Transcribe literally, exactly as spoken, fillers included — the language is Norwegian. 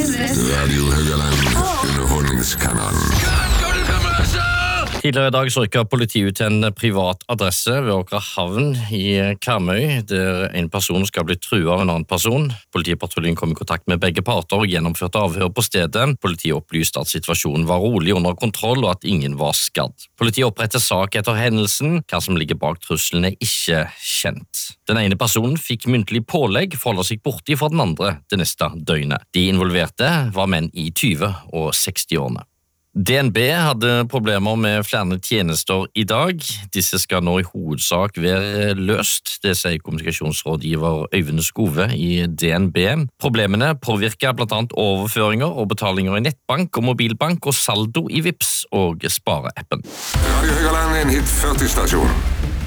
is this? Radio Høgaland, underholdningskanalen. Tidligere i dag så rykket politiet ut til en privat adresse ved Åkra havn i Karmøy, der en person skal bli truet av en annen person. Politipatruljen kom i kontakt med begge parter og gjennomførte avhør på stedet. Politiet opplyste at situasjonen var rolig under kontroll og at ingen var skadd. Politiet opprettet sak etter hendelsen. Hva som ligger bak trusselen er ikke kjent. Den ene personen fikk muntlig pålegg for å holde seg borte fra den andre det neste døgnet. De involverte var menn i tyve- og seksti-årene. D N B hadde problemer med flere tjenester i dag. Disse skal nå i hovedsak være løst, det sier kommunikasjonsrådgiver Øyvind Skove i D N B. Problemene påvirker blant annet overføringer og betalinger i nettbank og mobilbank og saldo i Vipps og Spare-appen. Radio Høgaland, en hit førti-stasjon.